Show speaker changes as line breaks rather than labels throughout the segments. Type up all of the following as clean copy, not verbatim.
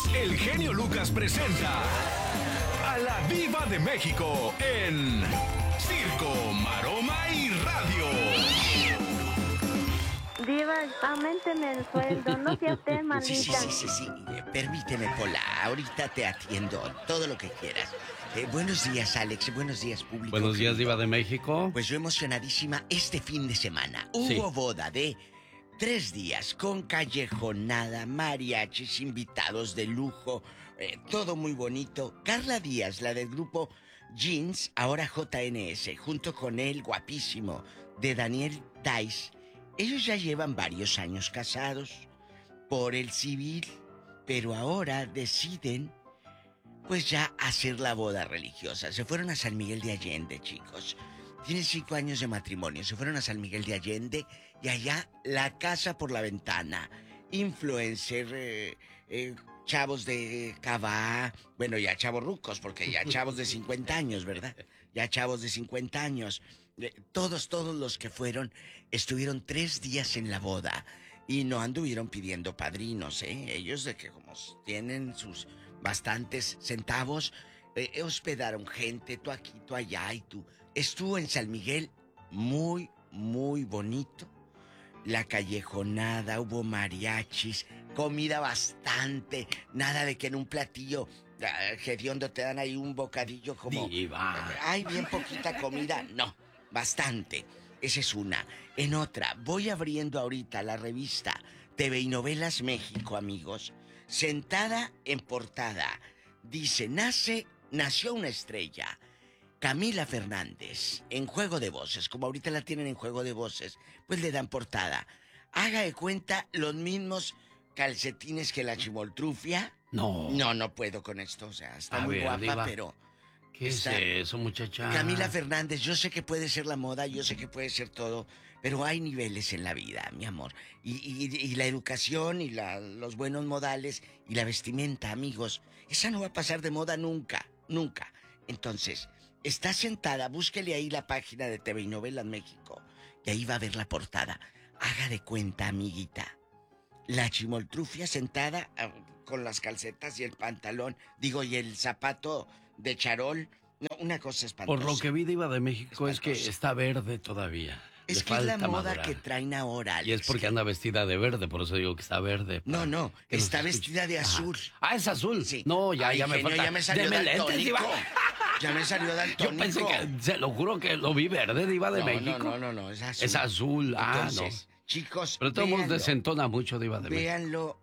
el genio Lucas presenta a la Diva de México en Circo, Maroma y Radio.
Diva, auménteme el sueldo, no sea usted maldita.
Sí. Permíteme, Pola, ahorita te atiendo todo lo que quieras. Buenos días, Alex, buenos días, público.
Buenos días,
querido.
Diva de México.
Pues yo emocionadísima este fin de semana. Hubo boda de 3 días con callejonada, mariachis, invitados de lujo, todo muy bonito. Carla Díaz, la del grupo Jeans, ahora JNS, junto con el guapísimo de Daniel Dice. Ellos ya llevan varios años casados por el civil, pero ahora deciden pues ya hacer la boda religiosa. Se fueron a San Miguel de Allende, chicos. Tienen 5 años de matrimonio. Se fueron a San Miguel de Allende y allá la casa por la ventana. Influencer, chavos de Cabá. Bueno, ya chavos rucos, porque ya chavos de 50 años, ¿verdad? Ya chavos de 50 años. Todos los que fueron estuvieron 3 días en la boda y no anduvieron pidiendo padrinos, ¿eh? Ellos de que como tienen sus bastantes centavos, hospedaron gente, tú aquí, tú allá y tú. Estuvo en San Miguel muy, muy bonito. La callejonada, hubo mariachis, comida bastante, nada de que en un platillo hediondo te dan ahí un bocadillo como...
Diva.
Hay bien poquita comida, no, bastante. Esa es una. En otra, voy abriendo ahorita la revista TV y Novelas México, amigos. Sentada en portada, dice, nació una estrella. Camila Fernández, en Juego de Voces, como ahorita la tienen en Juego de Voces, pues le dan portada. Haga de cuenta los mismos calcetines que la Chimoltrufia. No puedo con esto, o sea, está muy guapa, Diva, pero...
¿Qué es eso, muchacha?
Camila Fernández, yo sé que puede ser la moda, yo sé que puede ser todo, pero hay niveles en la vida, mi amor. Y la educación y los buenos modales y la vestimenta, amigos, esa no va a pasar de moda nunca, nunca. Entonces, está sentada, búsquele ahí la página de TV y Novelas México, y ahí va a ver la portada. Haga de cuenta, amiguita, la Chimoltrufia sentada con las calcetas y el pantalón, y el zapato de charol. No, una cosa espantosa.
Por lo que vi, Diva de México, es que está verde todavía.
Es que es la moda que traen ahora, Alex.
Y es porque anda vestida de verde, por eso digo que está verde.
No, está vestida de azul.
Ah, ¿es azul?
Sí.
No, ya me falta.
Ya me salió daltónico. Ya me salió daltónico.
Yo pensé que, se lo juro que lo vi verde, Diva de México.
No, es azul.
Es azul,
Entonces,
no.
Chicos,
pero todo el mundo desentona mucho, Diva de México.
Véanlo,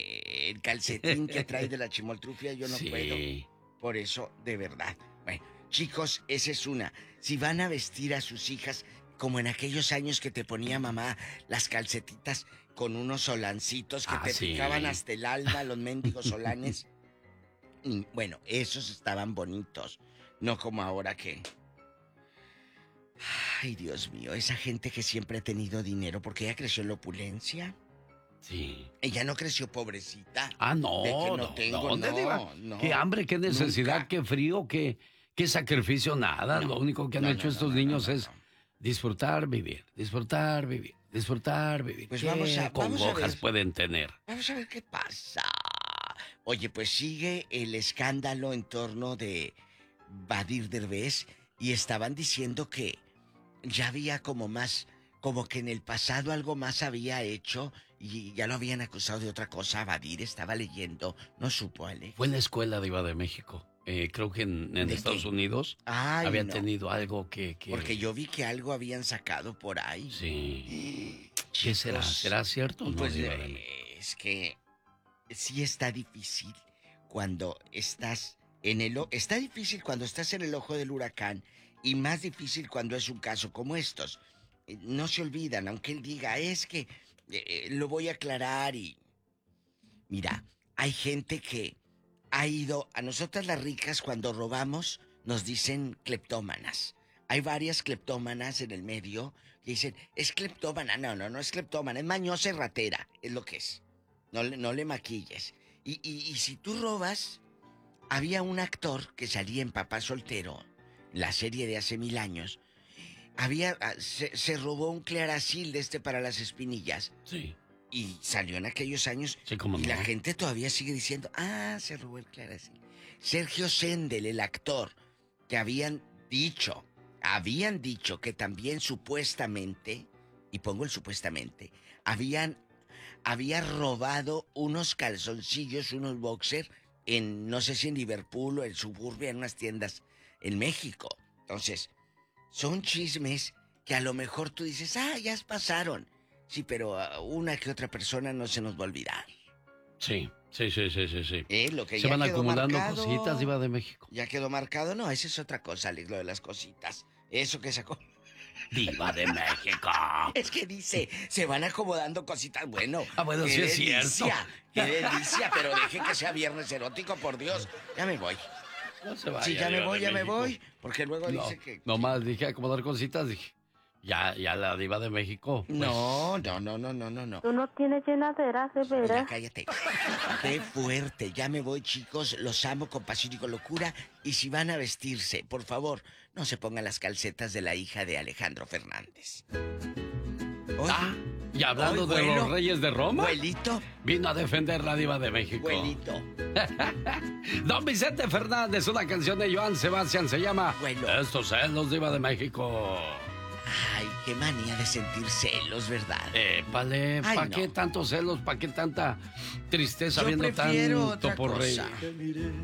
el calcetín que trae de la Chimoltrufia, yo no puedo. Por eso, de verdad. Bueno, chicos, esa es una. Si van a vestir a sus hijas, como en aquellos años que te ponía mamá las calcetitas con unos solancitos que te picaban hasta el alma, los mendigos solanes. Bueno, esos estaban bonitos. No como ahora que... Ay, Dios mío, esa gente que siempre ha tenido dinero, porque ella creció en la opulencia.
Sí.
Ella no creció pobrecita.
No.
De que no tengo,
¿Dónde, Diva?
No.
Qué hambre, qué necesidad,
Nunca.
qué frío, qué sacrificio, nada. Lo único que han hecho estos niños es disfrutar, vivir, disfrutar, vivir, disfrutar, vivir.
Pues
¿Qué
vamos a
congojas
ver.
pueden tener?
Vamos a ver qué pasa. Oye, pues sigue el escándalo en torno de Badir Derbez y estaban diciendo que ya había como que en el pasado algo más había hecho y ya lo habían acusado de otra cosa. Badir estaba leyendo, no supo, Alex.
Fue en la escuela de Iba de México. Creo que en Estados Unidos habían tenido algo que...
Porque yo vi que algo habían sacado por ahí.
Sí. ¿Qué será? ¿Será cierto? No,
Pues es que sí está difícil cuando estás está difícil cuando estás en el ojo del huracán y más difícil cuando es un caso como estos. No se olvidan, aunque él diga, es que lo voy a aclarar y... Mira, hay gente que ha ido... A nosotras las ricas cuando robamos nos dicen cleptómanas. Hay varias cleptómanas en el medio que dicen, es cleptómana. No es cleptómana, es mañosa y ratera, es lo que es. No le maquilles. Y si tú robas, había un actor que salía en Papá Soltero, la serie de hace 1000 años. Se robó un Claracil de para las espinillas.
Sí.
Y salió en aquellos años.
Sí, cómo
y
no.
la gente todavía sigue diciendo, se robó el Clara. Sergio Sendel, el actor, que habían dicho que también supuestamente, y pongo el supuestamente, había robado unos calzoncillos, unos boxers, no sé si en Liverpool o en Suburbia, en unas tiendas en México. Entonces, son chismes que a lo mejor tú dices, ya pasaron. Sí, pero a una que otra persona no se nos va a olvidar.
Sí.
Lo que
se
ya
van
quedó
acumulando
marcado,
cositas, Diva de México.
Ya quedó marcado, no, esa es otra cosa, Alex, lo de las cositas. Eso que sacó.
Diva de México.
Es que dice, se van acomodando cositas, bueno.
Bueno, sí es cierto.
Qué delicia, pero dejen que sea viernes erótico, por Dios. Ya me voy.
No se vaya,
Sí, ya
Diva
me voy. Porque luego
no,
dice que...
Nomás dije acomodar cositas, dije, ya la Diva de México. Pues.
No.
Tú no tienes llenadera, de
Ya
veras.
cállate. Qué fuerte. Ya me voy, chicos. Los amo con pasión y con locura. Y si van a vestirse, por favor, no se pongan las calcetas de la hija de Alejandro Fernández. Oye,
y hablando
oye,
de los reyes de Roma,
Abuelito.
vino a defender la Diva de México.
Abuelito.
Don Vicente Fernández, una canción de Joan Sebastián, se llama
Abuelo.
Estos celos, Diva de México.
Ay, qué manía de sentir celos, ¿verdad?
Vale,
Ay,
¿para
no.
qué tantos celos? ¿Para qué tanta tristeza
Yo
viendo
prefiero
tanto
otra
por rey?
cosa.
Te miré